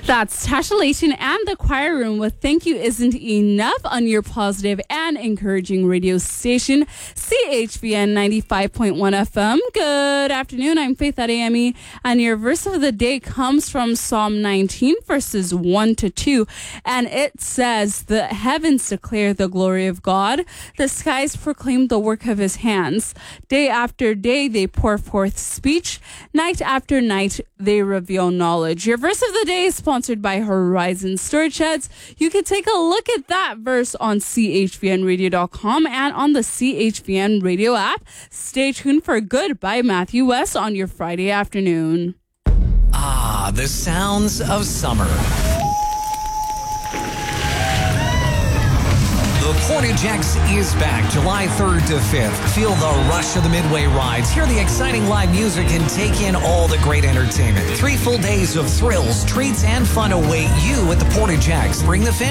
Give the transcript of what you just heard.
That's Tasha Layton and the Choir Room with Thank You Isn't Enough on your positive and encouraging radio station, CHVN 95.1 FM. Good afternoon. I'm Faith Adeyemi, and your verse of the day comes from Psalm 19, verses 1 to 2. And it says, "The heavens declare the glory of God. The skies proclaim the work of his hands. Day after day they pour forth speech. Night after night they reveal knowledge." Your verse of the day is sponsored by Horizon Storage Sheds. You can take a look at that verse on chvnradio.com and on the CHVN radio app. Stay tuned for Good by Matthew West on your Friday afternoon. Ah, the sounds of summer. The Portage X is back July 3rd to 5th. Feel the rush of the Midway rides. Hear the exciting live music and take in all the great entertainment. 3 full days of thrills, treats, and fun await you at the Portage X. Bring the family.